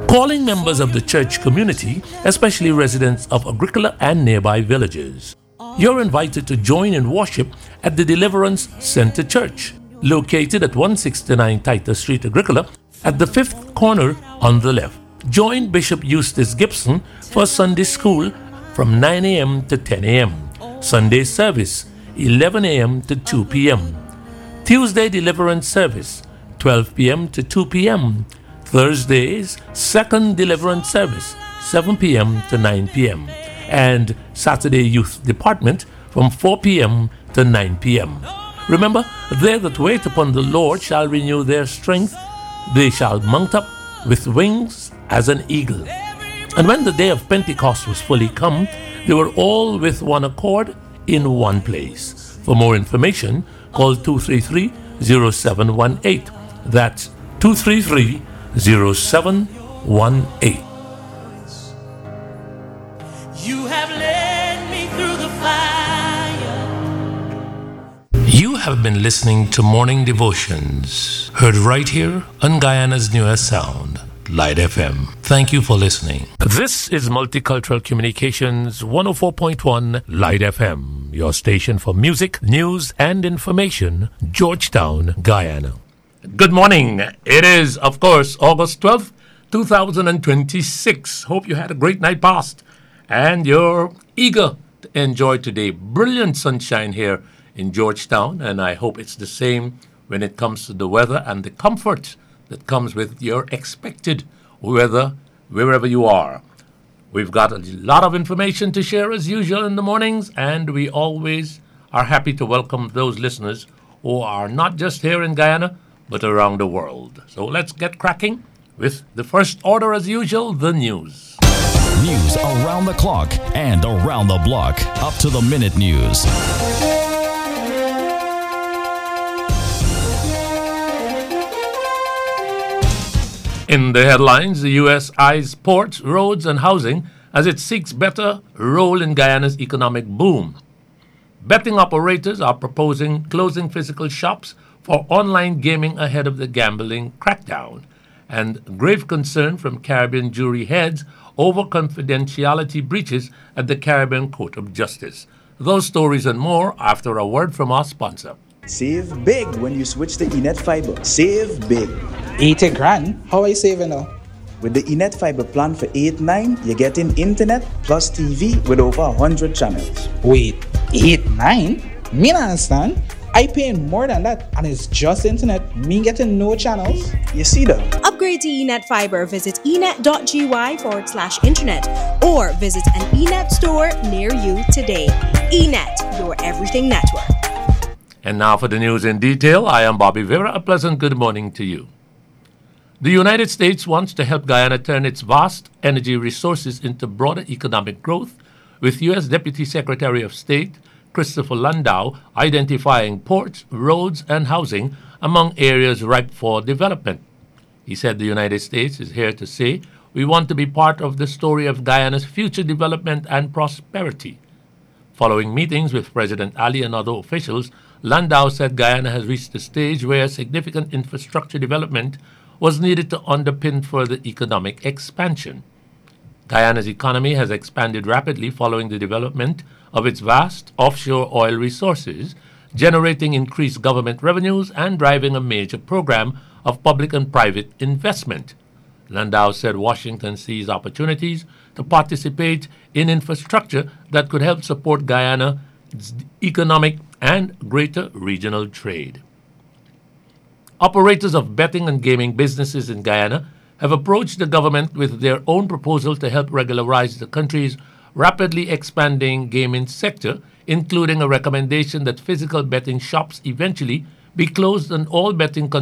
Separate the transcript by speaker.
Speaker 1: calling members of the church community, especially residents of Agricola and nearby villages. You're invited to join in worship at the Deliverance Center Church, located at 169 Titus Street, Agricola, at the fifth corner on the left. Join Bishop Eustace Gibson for Sunday school from 9 a.m. to 10 a.m. Sunday service, 11 a.m. to 2 p.m. Tuesday deliverance service, 12 p.m. to 2 p.m. Thursdays, second deliverance service, 7 p.m. to 9 p.m. And Saturday youth department from 4 p.m. to 9 p.m. Remember, they that wait upon the Lord shall renew their strength. They shall mount up with wings as an eagle. And when the day of Pentecost was fully come, they were all with one accord in one place. For more information, call 233-0718. That's 233-0718.
Speaker 2: You have led me through the fire.
Speaker 1: You have been listening to Morning Devotions, heard right here on Guyana's newest sound, Light FM. Thank you for listening. This is Multicultural Communications 104.1 Light FM, your station for music, news, and information, Georgetown, Guyana. Good morning. It is, of course, August 12th, 2026. Hope you had a great night past and you're eager to enjoy today. Brilliant sunshine here in Georgetown, and I hope it's the same when it comes to the weather and the comfort that comes with your expected weather wherever you are. We've got a lot of information to share as usual in the mornings, and we always are happy to welcome those listeners who are not just here in Guyana, but around the world. So let's get cracking with the first order as usual, the news.
Speaker 3: News around the clock and around the block. Up to the minute news.
Speaker 1: In the headlines, the U.S. eyes ports, roads, and housing as it seeks better role in Guyana's economic boom. Betting operators are proposing closing physical shops for online gaming ahead of the gambling crackdown, and grave concern from Caribbean jury heads over confidentiality breaches at the Caribbean Court of Justice. Those stories and more after a word from our sponsor.
Speaker 4: Save big when you switch to Enet Fiber. Save big.
Speaker 5: 80 grand? How are you saving now?
Speaker 4: With the Enet Fiber plan for 8-9, you're getting internet plus TV with over 100 channels.
Speaker 5: Wait, 8-9? Me not understand. I paying more than that, and it's just internet. Me getting no channels.
Speaker 4: You see that?
Speaker 6: Upgrade to Enet Fiber. Visit enet.gy/internet or visit an Enet store near you today. Enet, your everything network.
Speaker 1: And now for the news in detail. I am Bobby Vera. A pleasant good morning to you. The United States wants to help Guyana turn its vast energy resources into broader economic growth, with U.S. Deputy Secretary of State Christopher Landau identifying ports, roads, and housing among areas ripe for development. He said the United States is here to say we want to be part of the story of Guyana's future development and prosperity. Following meetings with President Ali and other officials, Landau said Guyana has reached a stage where significant infrastructure development was needed to underpin further economic expansion. Guyana's economy has expanded rapidly following the development of its vast offshore oil resources, generating increased government revenues and driving a major program of public and private investment. Landau said Washington sees opportunities to participate in infrastructure that could help support Guyana's economic and greater regional trade. Operators of betting and gaming businesses in Guyana have approached the government with their own proposal to help regularize the country's rapidly expanding gaming sector, including a recommendation that physical betting shops eventually be closed and all betting